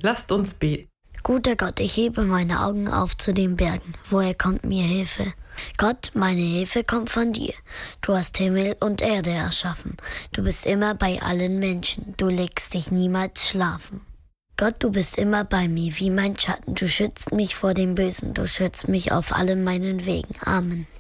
Lasst uns beten. Guter Gott, ich hebe meine Augen auf zu den Bergen. Woher kommt mir Hilfe? Gott, meine Hilfe kommt von dir. Du hast Himmel und Erde erschaffen. Du bist immer bei allen Menschen. Du legst dich niemals schlafen. Gott, du bist immer bei mir wie mein Schatten. Du schützt mich vor dem Bösen. Du schützt mich auf allen meinen Wegen. Amen.